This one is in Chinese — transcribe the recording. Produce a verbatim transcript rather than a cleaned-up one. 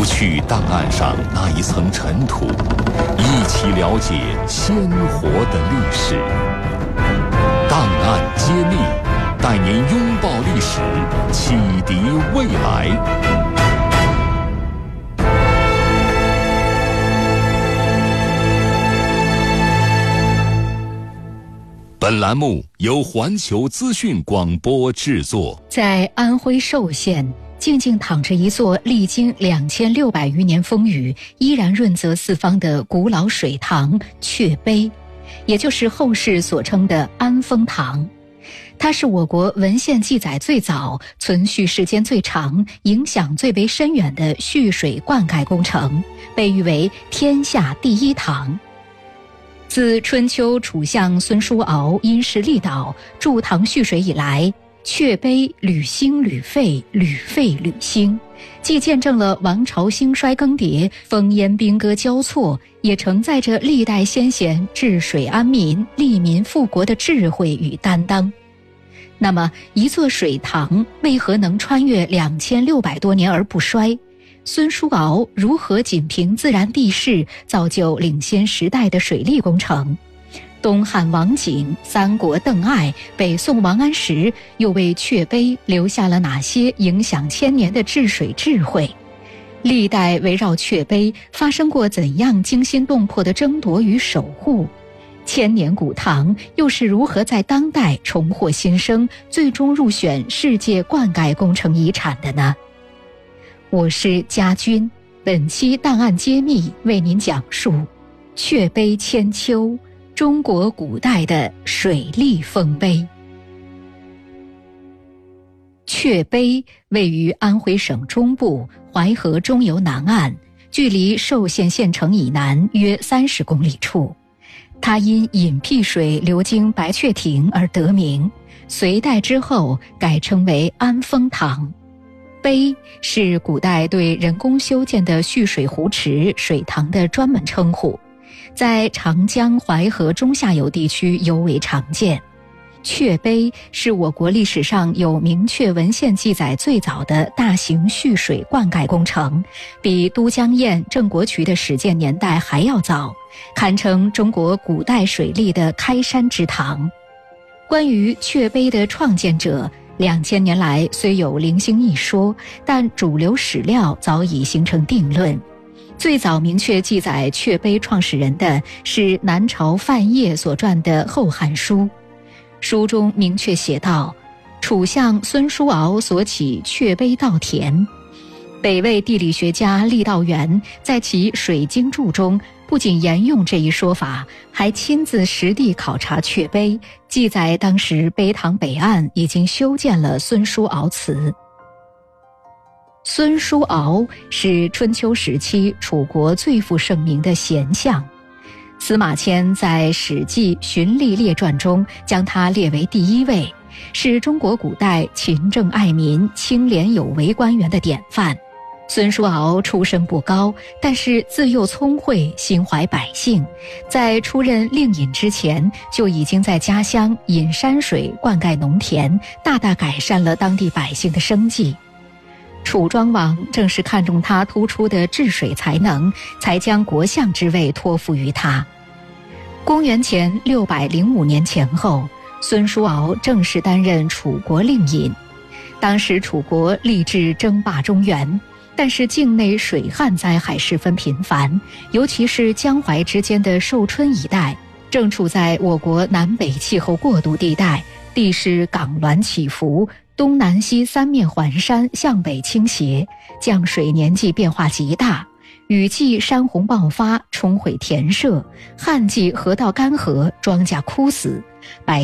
去档案上那一层尘土，一起了解鲜活的历史。档案揭秘，带您拥抱历史，启迪未来。本栏目由环球资讯广播制作。 在安徽寿县，静静躺着一座历经两千六百余年风雨，依然润泽四方的古老水塘雀碑，也就是后世所称的安丰堂。它是我国文献记载最早、存续时间最长、影响最为深远的蓄水灌溉工程，被誉为天下第一堂。自春秋楚相孙叔敖因势利导筑塘蓄水以来，雀碑屡兴屡废，屡废屡兴，既见证了王朝兴衰更迭、烽烟兵戈交错，也承载着历代先贤治水安民、利民富国的智慧与担当。那么，一座水塘为何能穿越两千六百多年而不衰？孙叔敖如何仅凭自然地势造就领先时代的水利工程？东汉王景、三国邓艾、北宋王安石又为雀碑留下了哪些影响千年的治水智慧？历代围绕雀碑发生过怎样惊心动魄的争夺与守护？千年古塘又是如何在当代重获新生，最终入选世界灌溉工程遗产的呢？我是家军，本期档案揭秘为您讲述雀碑千秋，中国古代的水利丰碑。雀碑位于安徽省中部淮河中游南岸，距离寿县县城以南约三十公里处。它因引辟水流经白雀亭而得名，隋代之后改称为安丰堂。碑是古代对人工修建的蓄水湖池、水塘的专门称呼，在长江、淮河中下游地区尤为常见。雀碑是我国历史上有明确文献记载最早的大型蓄水灌溉工程，比都江堰、郑国渠的始建年代还要早，堪称中国古代水利的开山之堂。关于雀碑的创建者，两千年来虽有零星一说，但主流史料早已形成定论。最早明确记载雀碑创始人的是南朝范晔所撰的《后汉书》，书中明确写道：楚相孙叔敖所起雀碑稻田。北魏地理学家郦道元在其《水经注》中不仅沿用这一说法，还亲自实地考察雀碑，记载当时碑塘北岸已经修建了孙叔敖祠。孙叔敖是春秋时期楚国最负盛名的贤相，司马迁在《史记·荀吏列传》中将他列为第一位，是中国古代勤政爱民、清廉有为官员的典范。孙叔敖出身不高，但是自幼聪慧，心怀百姓，在出任令尹之前，就已经在家乡引山水灌溉农田，大大改善了当地百姓的生计。楚庄王正是看中他突出的治水才能，才将国相之位托付于他。公元前六百零五年前后，孙叔敖正式担任楚国令尹。当时楚国立志争霸中原，但是境内水旱灾害十分频繁，尤其是江淮之间的寿春一带，正处在我国南北气候过渡地带，地势冈峦起伏，东南西三面环山向北倾斜，降水年季变化极大，雨季山洪爆发，冲毁田舍；旱季河道干涸，庄稼枯死，百